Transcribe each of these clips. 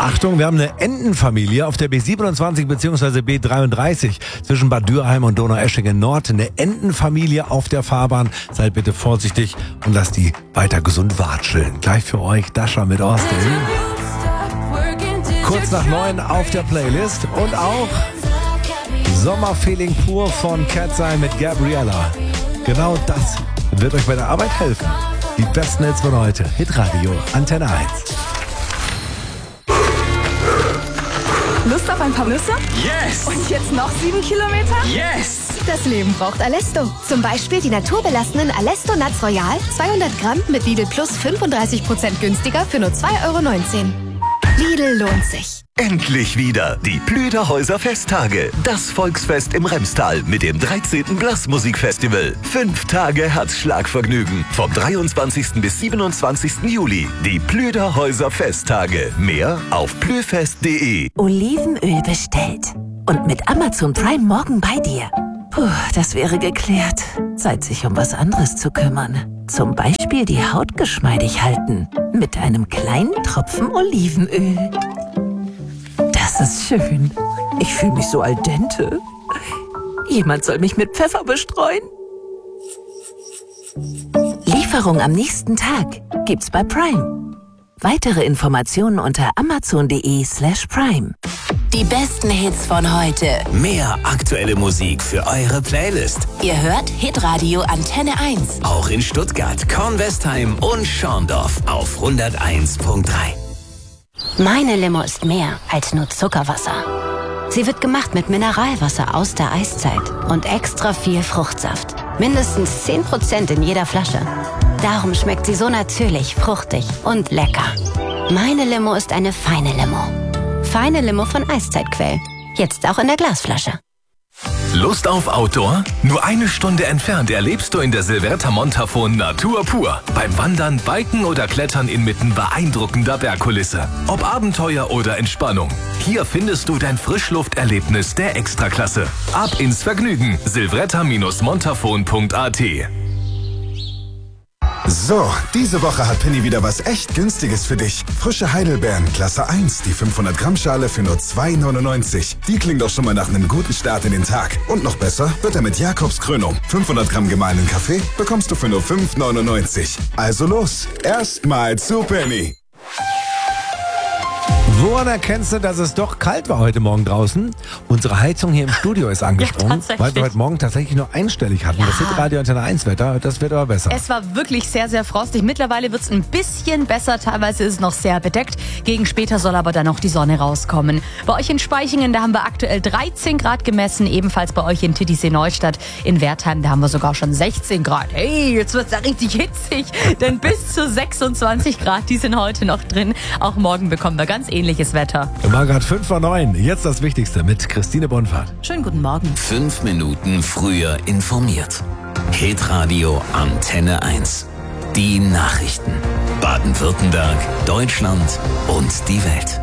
Achtung, wir haben eine Entenfamilie auf der B27 bzw. B33 zwischen Bad Dürheim und Donaueschingen Nord. Eine Entenfamilie auf der Fahrbahn. Seid bitte vorsichtig und lasst die weiter gesund watscheln. Gleich für euch Dasha mit Austin. Kurz nach 9 auf der Playlist und auch Sommerfeeling pur von Cat's mit Gabriella. Genau das wird euch bei der Arbeit helfen. Die besten Hits von heute. Hitradio Antenne 1. Lust auf ein paar Nüsse? Yes! Und jetzt noch 7 Kilometer? Yes! Das Leben braucht Alesto. Zum Beispiel die naturbelassenen Alesto Nuts Royal, 200 Gramm mit Lidl Plus 35% günstiger für nur 2,19 €. Lidl lohnt sich. Endlich wieder die Plüderhäuser Festtage. Das Volksfest im Remstal mit dem 13. Blasmusikfestival. 5 Tage Herzschlagvergnügen. Vom 23. bis 27. Juli. Die Plüderhäuser Festtage. Mehr auf plüfest.de. Olivenöl bestellt. Und mit Amazon Prime morgen bei dir. Puh, das wäre geklärt. Zeit, sich um was anderes zu kümmern. Zum Beispiel die Haut geschmeidig halten. Mit einem kleinen Tropfen Olivenöl. Das ist schön. Ich fühle mich so al dente. Jemand soll mich mit Pfeffer bestreuen. Lieferung am nächsten Tag gibt's bei Prime. Weitere Informationen unter amazon.de/prime. Die besten Hits von heute. Mehr aktuelle Musik für eure Playlist. Ihr hört Hitradio Antenne 1. Auch in Stuttgart, Kornwestheim und Schorndorf auf 101.3. Meine Limo ist mehr als nur Zuckerwasser. Sie wird gemacht mit Mineralwasser aus der Eiszeit und extra viel Fruchtsaft. Mindestens 10% in jeder Flasche. Darum schmeckt sie so natürlich, fruchtig und lecker. Meine Limo ist eine feine Limo. Feine Limo von Eiszeitquell. Jetzt auch in der Glasflasche. Lust auf Outdoor? Nur eine Stunde entfernt erlebst du in der Silverta Montafon Natur pur. Beim Wandern, Biken oder Klettern inmitten beeindruckender Bergkulisse. Ob Abenteuer oder Entspannung. Hier findest du dein Frischlufterlebnis der Extraklasse. Ab ins Vergnügen. silvretta-montafon.at. So, diese Woche hat Penny wieder was echt Günstiges für dich. Frische Heidelbeeren, Klasse 1, die 500 Gramm Schale für nur 2,99. Die klingt doch schon mal nach einem guten Start in den Tag. Und noch besser wird er mit Jakobskrönung. 500 Gramm gemahlenen Kaffee bekommst du für nur 5,99. Also los, erstmal zu Penny. Woran erkennst du, dass es doch kalt war heute Morgen draußen? Unsere Heizung hier im Studio ist angesprungen, weil wir heute Morgen tatsächlich nur einstellig hatten. Ja. Das Hitradio Antenne 1 Wetter, das wird aber besser. Es war wirklich sehr, sehr frostig. Mittlerweile wird es ein bisschen besser. Teilweise ist es noch sehr bedeckt. Gegen später soll aber dann noch die Sonne rauskommen. Bei euch in Spaichingen, da haben wir aktuell 13 Grad gemessen. Ebenfalls bei euch in Titisee-Neustadt. In Wertheim, da haben wir sogar schon 16 Grad. Hey, jetzt wird es ja richtig hitzig. Denn bis zu 26 Grad, die sind heute noch drin. Auch morgen bekommen wir ganz ähnliches Wetter. War gerade 5:09. Jetzt das Wichtigste mit Christine Bonfahrt. Schönen guten Morgen. 5 Minuten früher informiert. Hitradio Antenne 1. Die Nachrichten. Baden-Württemberg, Deutschland und die Welt.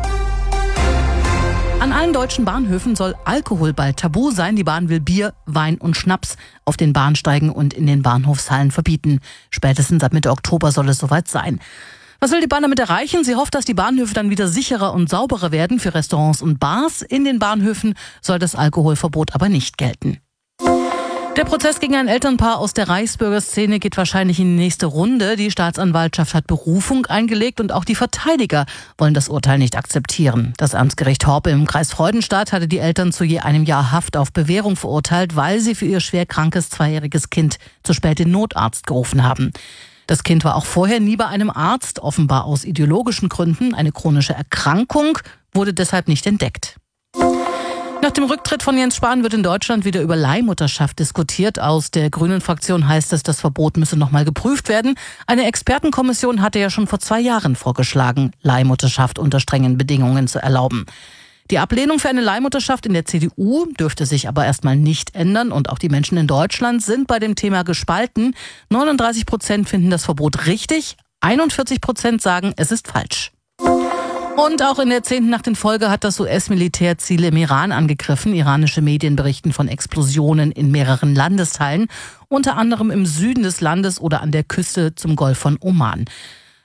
An allen deutschen Bahnhöfen soll Alkohol bald tabu sein. Die Bahn will Bier, Wein und Schnaps auf den Bahnsteigen und in den Bahnhofshallen verbieten. Spätestens ab Mitte Oktober soll es soweit sein. Was will die Bahn damit erreichen? Sie hofft, dass die Bahnhöfe dann wieder sicherer und sauberer werden für Restaurants und Bars. In den Bahnhöfen soll das Alkoholverbot aber nicht gelten. Der Prozess gegen ein Elternpaar aus der Reichsbürgerszene geht wahrscheinlich in die nächste Runde. Die Staatsanwaltschaft hat Berufung eingelegt und auch die Verteidiger wollen das Urteil nicht akzeptieren. Das Amtsgericht Horpe im Kreis Freudenstadt hatte die Eltern zu je einem Jahr Haft auf Bewährung verurteilt, weil sie für ihr schwer krankes 2-jähriges Kind zu spät den Notarzt gerufen haben. Das Kind war auch vorher nie bei einem Arzt, offenbar aus ideologischen Gründen. Eine chronische Erkrankung wurde deshalb nicht entdeckt. Nach dem Rücktritt von Jens Spahn wird in Deutschland wieder über Leihmutterschaft diskutiert. Aus der Grünen-Fraktion heißt es, das Verbot müsse nochmal geprüft werden. Eine Expertenkommission hatte ja schon vor 2 Jahren vorgeschlagen, Leihmutterschaft unter strengen Bedingungen zu erlauben. Die Ablehnung für eine Leihmutterschaft in der CDU dürfte sich aber erstmal nicht ändern und auch die Menschen in Deutschland sind bei dem Thema gespalten. 39% finden das Verbot richtig, 41% sagen, es ist falsch. Und auch in der 10. Nacht in Folge hat das US-Militär Ziele im Iran angegriffen. Iranische Medien berichten von Explosionen in mehreren Landesteilen, unter anderem im Süden des Landes oder an der Küste zum Golf von Oman.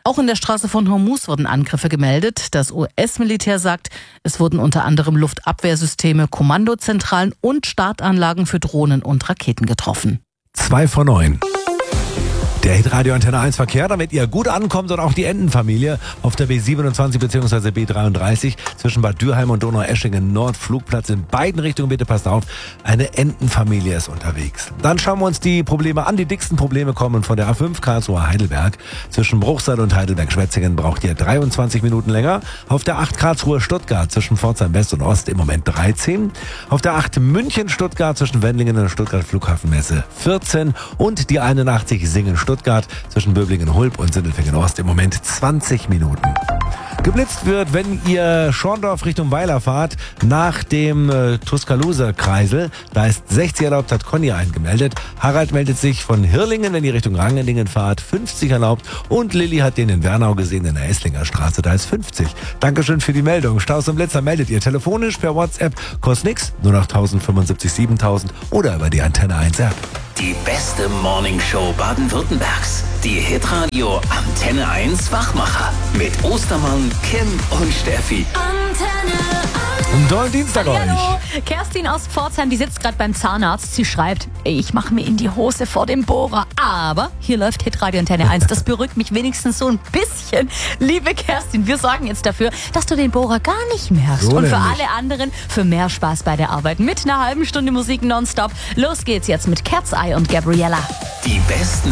Auch in der Straße von Hormuz wurden Angriffe gemeldet. Das US-Militär sagt, es wurden unter anderem Luftabwehrsysteme, Kommandozentralen und Startanlagen für Drohnen und Raketen getroffen. 2 von 9. Der Hitradio Antenne 1 Verkehr, damit ihr gut ankommt und auch die Entenfamilie auf der B27 bzw. B33 zwischen Bad Dürheim und Donaueschingen Nord, Flugplatz in beiden Richtungen. Bitte passt auf, eine Entenfamilie ist unterwegs. Dann schauen wir uns die Probleme an. Die dicksten Probleme kommen von der A5 Karlsruhe Heidelberg. Zwischen Bruchsal und Heidelberg-Schwetzingen braucht ihr 23 Minuten länger. Auf der 8 Karlsruhe Stuttgart zwischen Pforzheim West und Ost im Moment 13. Auf der 8 München Stuttgart zwischen Wendlingen und Stuttgart Flughafenmesse 14. Und die 81 Singen Stuttgart zwischen Böblingen-Hulb und Sindelfingen-Ost im Moment 20 Minuten. Geblitzt wird, wenn ihr Schorndorf Richtung Weiler fahrt, nach dem Tuscaloosa-Kreisel. Da ist 60 erlaubt, hat Conny eingemeldet. Harald meldet sich von Hirlingen, wenn ihr Richtung Rangendingen fahrt, 50 erlaubt. Und Lilly hat den in Wernau gesehen, in der Esslinger Straße, da ist 50. Dankeschön für die Meldung. Staus und Blitzer meldet ihr telefonisch per WhatsApp, kostet nix, nur nach 1075 7000 oder über die Antenne 1 App. Die beste Morningshow Baden-Württembergs. Die Hitradio Antenne 1 Wachmacher. Mit Ostermann, Kim und Steffi. Antenne 1. Einen tollen Dienstag euch. Hallo, Kerstin aus Pforzheim, die sitzt gerade beim Zahnarzt. Sie schreibt, ich mache mir in die Hose vor dem Bohrer. Aber hier läuft Hitradio Antenne 1. Das beruhigt mich wenigstens so ein bisschen. Liebe Kerstin, wir sorgen jetzt dafür, dass du den Bohrer gar nicht merkst. So und für nämlich. alle anderen für mehr Spaß bei der Arbeit. Mit einer halben Stunde Musik nonstop. Los geht's jetzt mit Cat's Eye und Gabriella. Die besten